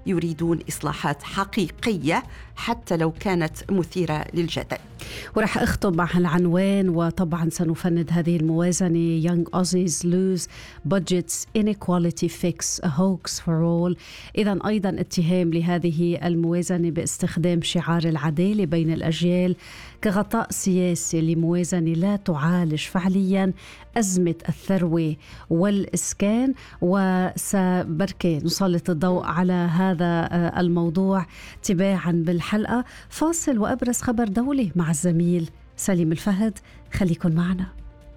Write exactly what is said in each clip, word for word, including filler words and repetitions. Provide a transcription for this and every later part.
يريدون إصلاحات حقيقية حتى لو كانت مثيرة للجدل. ورح أخطب مع العنوان، وطبعا سنفند هذه الموازنة Young Aussies lose budgets, inequality fix, a hoax for all. إذن أيضا اتهام لهذه الموازنة باستخدام شعار العدالة بين الأجيال كغطاء سياسي لموازنة لا تعالج فعليا أزمة الثروة والإسكان. وسبركي نسلط الضوء على هذا الموضوع تباعا بالحلقة. فاصل وأبرز خبر دولي مع الزميل سليم الفهد، خليكن معنا.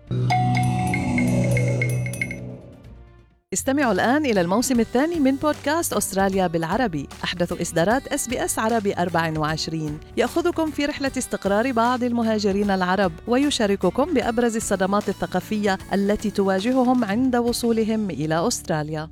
استمعوا الآن إلى الموسم الثاني من بودكاست أستراليا بالعربي، أحدث إصدارات إس بي إس عربي أربعة وعشرين، يأخذكم في رحلة استقرار بعض المهاجرين العرب ويشارككم بأبرز الصدمات الثقافية التي تواجههم عند وصولهم إلى أستراليا.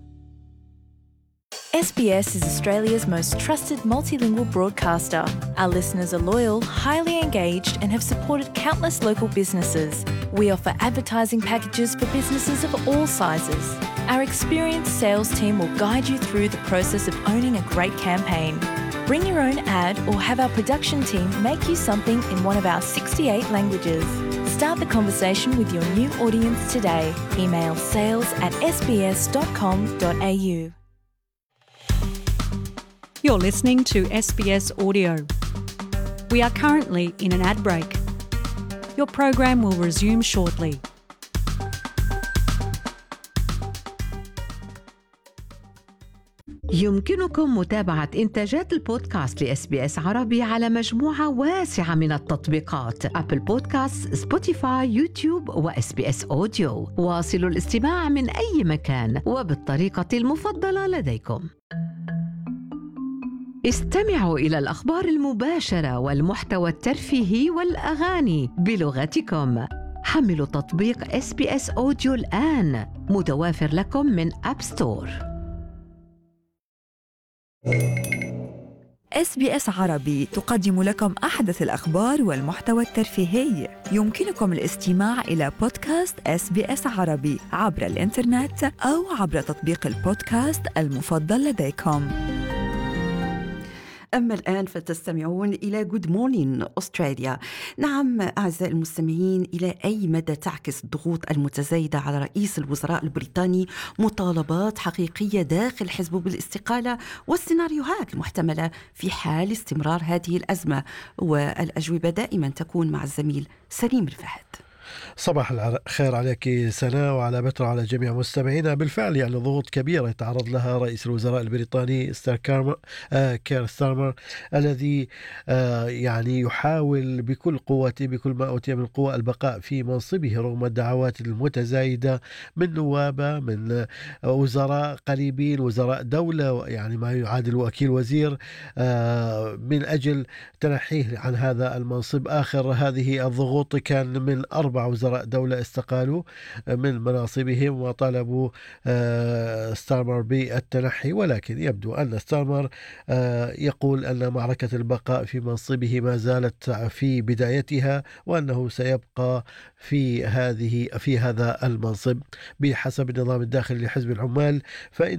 S B S is Australia's most trusted multilingual broadcaster. Our listeners are loyal, highly engaged, and have supported countless local businesses. We offer advertising packages for businesses of all sizes. Our experienced sales team will guide you through the process of owning a great campaign. Bring your own ad or have our production team make you something in one of our sixty-eight languages. Start the conversation with your new audience today. Email sales at s b s dot com dot a u. You're listening to S B S Audio. We are currently in an ad break. Your program will resume shortly. يمكنكم متابعة إنتاجات البودكاست لإس بي إس عربي على مجموعة واسعة من التطبيقات: أبل بودكاست، سبوتيفاي، يوتيوب وإس بي إس أوديو. واصلوا الاستماع من أي مكان وبالطريقة المفضلة لديكم. استمعوا إلى الأخبار المباشرة والمحتوى الترفيهي والأغاني بلغتكم. حملوا تطبيق إس بي إس أوديو الآن، متوافر لكم من أب ستور. إس بي إس عربي تقدم لكم أحدث الأخبار والمحتوى الترفيهي. يمكنكم الاستماع إلى بودكاست إس بي إس عربي عبر الإنترنت أو عبر تطبيق البودكاست المفضل لديكم. أما الآن فتستمعون إلى Good Morning أستراليا. نعم أعزائي المستمعين، إلى أي مدى تعكس الضغوط المتزايدة على رئيس الوزراء البريطاني مطالبات حقيقية داخل حزبه بالاستقالة والسيناريوهات المحتملة في حال استمرار هذه الأزمة؟ والأجوبة دائما تكون مع الزميل سليم الفهد. صباح الخير عليك سنة وعلى بتر على جميع مستمعينا. بالفعل يعني ضغوط كبيرة يتعرض لها رئيس الوزراء البريطاني ستار كارمر آه كير ستارمر، الذي آه يعني يحاول بكل قوته بكل ما أوتي من قوة البقاء في منصبه رغم الدعوات المتزايدة من نوابة، من وزراء قريبين، وزراء دولة يعني ما يعادل وكيل وزير، آه من أجل تنحيه عن هذا المنصب. آخر هذه الضغوط كان من أربع وزراء دولة استقالوا من مناصبهم وطالبوا ستارمر بالتنحي، ولكن يبدو أن ستارمر يقول أن معركة البقاء في منصبه ما زالت في بدايتها، وأنه سيبقى في هذه في هذا المنصب. بحسب النظام الداخلي لحزب العمال فإن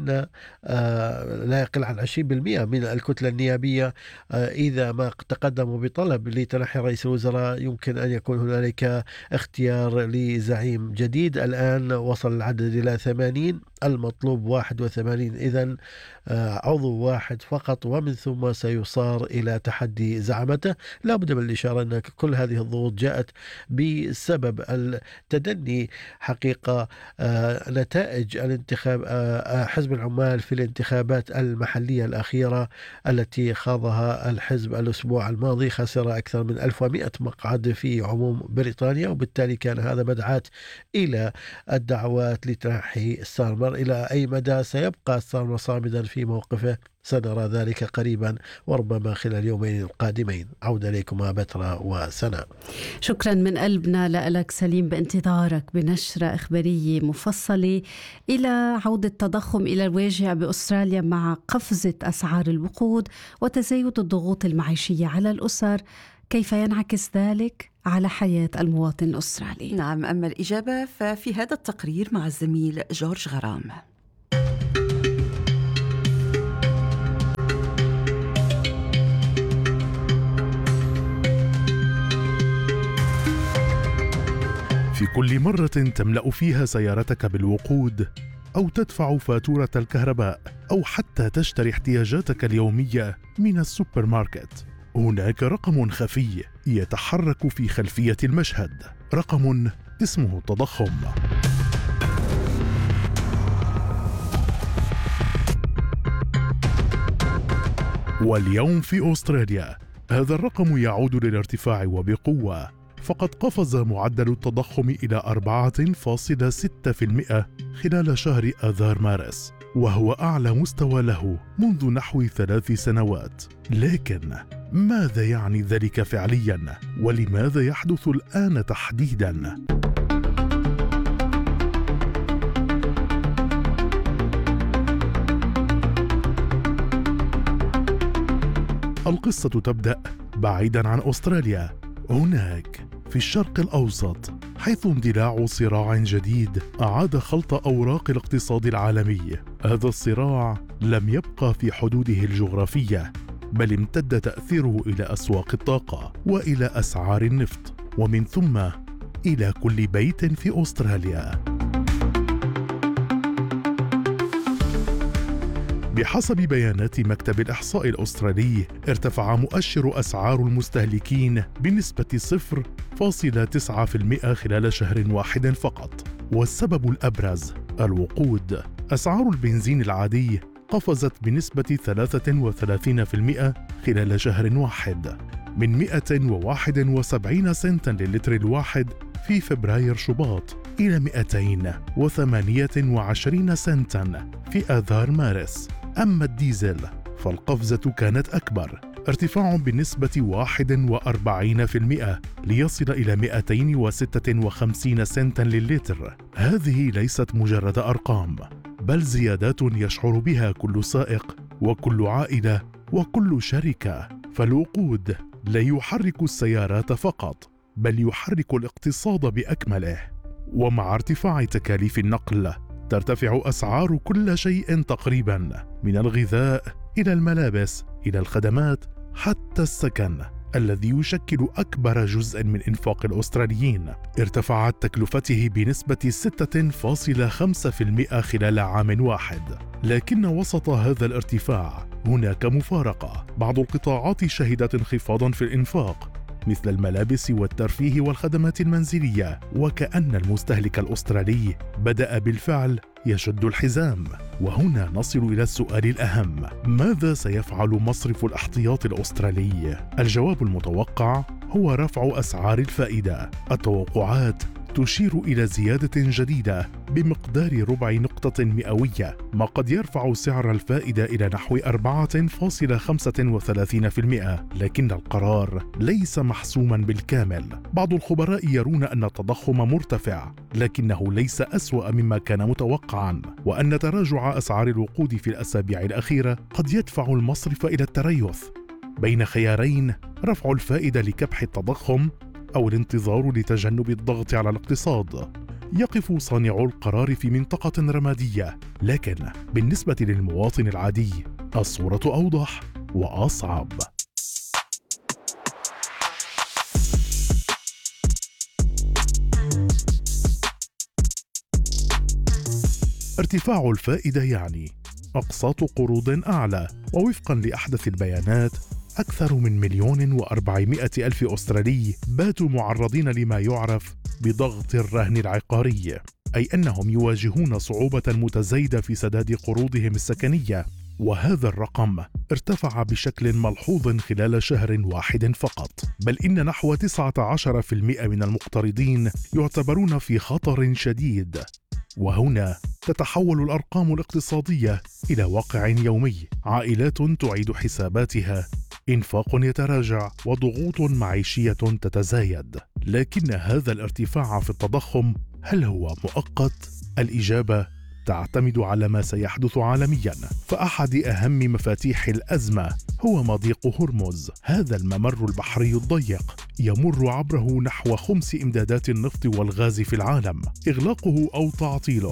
لا يقل عن عشرين بالمئة من الكتلة النيابية إذا ما تقدموا بطلب لتنحي رئيس الوزراء يمكن أن يكون هنالك اختيار لزعيم جديد. الآن وصل العدد إلى ثمانين، المطلوب واحد وثمانين، إذن عضو واحد فقط، ومن ثم سيصار إلى تحدي زعمته. لا بد من الإشارة أن كل هذه الضغوط جاءت بسبب التدني حقيقة نتائج الانتخاب حزب العمال في الانتخابات المحلية الأخيرة التي خاضها الحزب الأسبوع الماضي. خسر أكثر من ألف ومئة مقعد في عموم بريطانيا، وبالتالي كان هذا مدعاة إلى الدعوات لتنحي ستارمر. إلى أي مدى سيبقى ستارمر صامدا في موقفه سنرى ذلك قريبا وربما خلال اليومين القادمين. عودة لكم بترا وسناء. شكرا من قلبنا لك سليم، بانتظارك بنشرة إخبارية مفصلة إلى عودة التضخم إلى الواجهة بأستراليا مع قفزة أسعار الوقود وتزايد الضغوط المعيشية على الأسر. كيف ينعكس ذلك على حياة المواطن الأسترالي؟ نعم، أما الإجابة ففي هذا التقرير مع الزميل جورج غرام. كل مرة تملأ فيها سيارتك بالوقود أو تدفع فاتورة الكهرباء أو حتى تشتري احتياجاتك اليومية من السوبر ماركت، هناك رقم خفي يتحرك في خلفية المشهد، رقم اسمه التضخم. واليوم في أستراليا هذا الرقم يعود للارتفاع وبقوة، فقد قفز معدل التضخم إلى أربعة فاصلة ستة بالمئة خلال شهر آذار مارس، وهو أعلى مستوى له منذ نحو ثلاث سنوات. لكن ماذا يعني ذلك فعلياً؟ ولماذا يحدث الآن تحديداً؟ القصة تبدأ بعيداً عن أستراليا، هناك في الشرق الأوسط، حيث اندلاع صراع جديد أعاد خلط أوراق الاقتصاد العالمي. هذا الصراع لم يبقى في حدوده الجغرافية، بل امتد تأثيره إلى أسواق الطاقة وإلى أسعار النفط، ومن ثم إلى كل بيت في أستراليا. بحسب بيانات مكتب الإحصاء الأسترالي، ارتفع مؤشر أسعار المستهلكين بنسبة صفر فاصلة تسعة بالمئة خلال شهر واحد فقط، والسبب الأبرز الوقود. أسعار البنزين العادي قفزت بنسبة ثلاثة وثلاثين بالمئة خلال شهر واحد، من مئة وواحد وسبعين سنتا للتر الواحد في فبراير شباط إلى مئتين وثمانية وعشرين سنتا في آذار مارس. أما الديزل فالقفزة كانت أكبر، ارتفاع بنسبة واحد وأربعين بالمئة ليصل إلى مئتين وستة وخمسين سنتا للتر. هذه ليست مجرد أرقام، بل زيادات يشعر بها كل سائق وكل عائلة وكل شركة. فالوقود لا يحرك السيارات فقط، بل يحرك الاقتصاد بأكمله. ومع ارتفاع تكاليف النقل ترتفع أسعار كل شيء تقريبا، من الغذاء إلى الملابس إلى الخدمات حتى السكن الذي يشكل أكبر جزء من إنفاق الأستراليين. ارتفعت تكلفته بنسبة ستة فاصلة خمسة بالمئة خلال عام واحد. لكن وسط هذا الارتفاع هناك مفارقة، بعض القطاعات شهدت انخفاضا في الإنفاق مثل الملابس والترفيه والخدمات المنزلية، وكأن المستهلك الأسترالي بدأ بالفعل يشد الحزام. وهنا نصل إلى السؤال الأهم: ماذا سيفعل مصرف الاحتياط الأسترالي؟ الجواب المتوقع هو رفع أسعار الفائدة. التوقعات تشير إلى زيادة جديدة بمقدار ربع نقطة مئوية، ما قد يرفع سعر الفائدة إلى نحو أربعة فاصلة خمسة وثلاثين بالمئة. لكن القرار ليس محسوما بالكامل. بعض الخبراء يرون أن التضخم مرتفع، لكنه ليس أسوأ مما كان متوقعا، وأن تراجع أسعار الوقود في الأسابيع الأخيرة قد يدفع المصرف إلى التريث بين خيارين: رفع الفائدة لكبح التضخم أو الانتظار لتجنب الضغط على الاقتصاد. يقف صانعو القرار في منطقة رمادية، لكن بالنسبة للمواطن العادي الصورة أوضح وأصعب. ارتفاع الفائدة يعني أقساط قروض أعلى، ووفقا لأحدث البيانات أكثر من مليون وأربعمائة ألف أسترالي باتوا معرضين لما يعرف بضغط الرهن العقاري، أي أنهم يواجهون صعوبة متزايدة في سداد قروضهم السكنية. وهذا الرقم ارتفع بشكل ملحوظ خلال شهر واحد فقط، بل إن نحو تسعة عشر بالمئة من المقترضين يعتبرون في خطر شديد. وهنا تتحول الأرقام الاقتصادية إلى واقع يومي: عائلات تعيد حساباتها، إنفاق يتراجع، وضغوط معيشية تتزايد. لكن هذا الارتفاع في التضخم هل هو مؤقت؟ الإجابة تعتمد على ما سيحدث عالميا. فأحد أهم مفاتيح الأزمة هو مضيق هرمز. هذا الممر البحري الضيق يمر عبره نحو خمس إمدادات النفط والغاز في العالم. إغلاقه أو تعطيله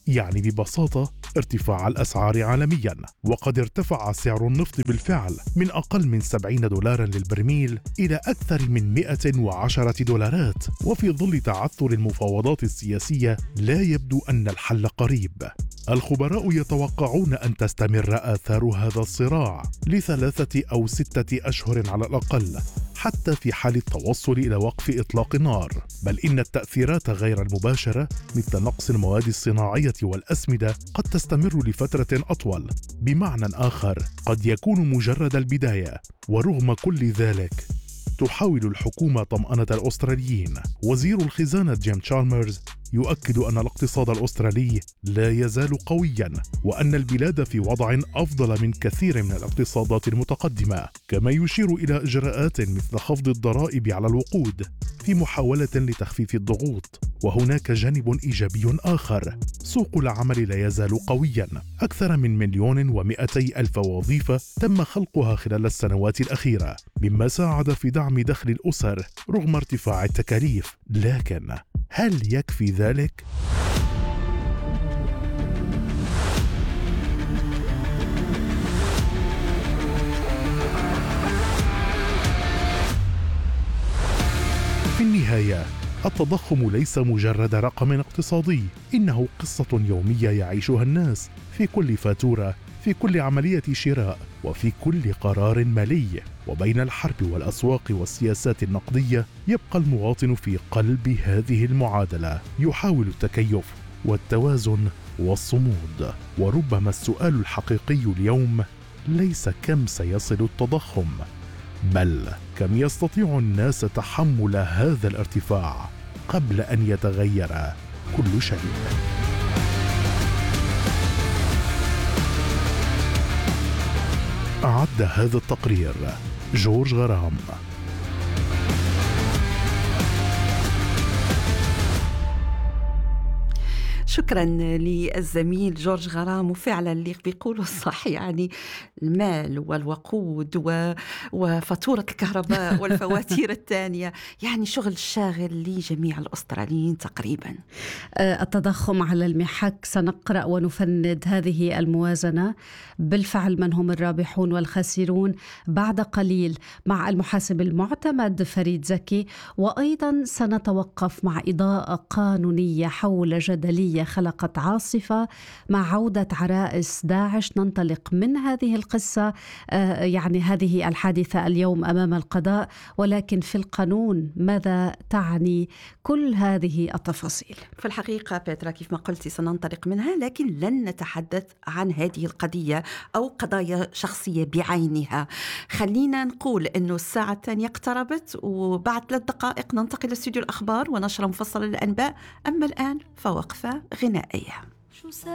يعني ببساطة ارتفاع الأسعار عالمياً. وقد ارتفع سعر النفط بالفعل من أقل من سبعين دولاراً للبرميل إلى أكثر من مئة وعشرة دولارات. وفي ظل تعثر المفاوضات السياسية لا يبدو أن الحل قريب. الخبراء يتوقعون أن تستمر آثار هذا الصراع لثلاثة أو ستة أشهر على الأقل، حتى في حال التوصل إلى وقف إطلاق النار. بل إن التأثيرات غير المباشرة مثل نقص المواد الصناعية والأسمدة قد تستمر لفترة أطول. بمعنى آخر قد يكون مجرد البداية. ورغم كل ذلك تحاول الحكومة طمأنة الأستراليين. وزير الخزانة جيم تشالمرز يؤكد أن الاقتصاد الأسترالي لا يزال قوياً، وأن البلاد في وضع أفضل من كثير من الاقتصادات المتقدمة. كما يشير إلى إجراءات مثل خفض الضرائب على الوقود في محاولة لتخفيف الضغوط. وهناك جانب إيجابي آخر، سوق العمل لا يزال قوياً. أكثر من مليون ومئتي ألف وظيفة تم خلقها خلال السنوات الأخيرة، مما ساعد في دعم دخل الأسر رغم ارتفاع التكاليف. لكن هل يكفي ذلك؟ في النهاية التضخم ليس مجرد رقم اقتصادي، إنه قصة يومية يعيشها الناس في كل فاتورة، في كل عملية شراء، وفي كل قرار مالي. وبين الحرب والأسواق والسياسات النقدية يبقى المواطن في قلب هذه المعادلة، يحاول التكيف والتوازن والصمود. وربما السؤال الحقيقي اليوم ليس كم سيصل التضخم، بل كم يستطيع الناس تحمل هذا الارتفاع قبل أن يتغير كل شيء. أعد هذا التقرير جورج غرام. شكرا للزميل جورج غرام. وفعلا اللي بيقولوا صح، يعني المال والوقود و... وفاتورة الكهرباء والفواتير الثانية يعني شغل شاغل لجميع الأستراليين تقريبا. التضخم على المحك. سنقرأ ونفند هذه الموازنة بالفعل، من هم الرابحون والخاسرون، بعد قليل مع المحاسب المعتمد فريد زكي. وأيضا سنتوقف مع إضاءة قانونية حول جدلية خلقت عاصفة مع عودة عرائس داعش. ننطلق من هذه القصة، آه يعني هذه الحادثة اليوم أمام القضاء، ولكن في القانون ماذا تعني كل هذه التفاصيل؟ في الحقيقة بيترا كيف ما قلتي سننطلق منها، لكن لن نتحدث عن هذه القضية أو قضايا شخصية بعينها. خلينا نقول أنه الساعة الثانية اقتربت، وبعد ثلاث دقائق ننتقل لاستوديو الأخبار ونشرة مفصلة للأنباء. أما الآن فوقفة غنائية.